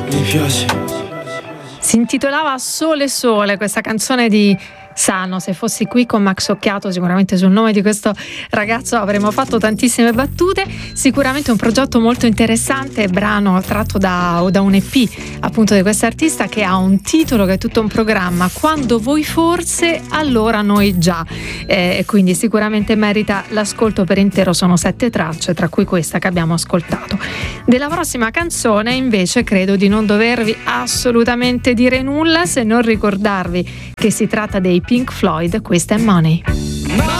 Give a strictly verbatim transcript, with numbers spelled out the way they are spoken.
mi piace. Si intitolava Sole Sole, questa canzone di Sano. Se fossi qui con Max Occhiato, sicuramente sul nome di questo ragazzo avremmo fatto tantissime battute. Sicuramente un progetto molto interessante, brano tratto da, da un E P appunto di quest'artista, che ha un titolo che è tutto un programma: Quando voi forse, allora noi già, e eh, quindi sicuramente merita l'ascolto per intero. Sono sette tracce, tra cui questa che abbiamo ascoltato. Della prossima canzone invece credo di non dovervi assolutamente dire nulla, se non ricordarvi che si tratta dei Pink Floyd. Questa è Money.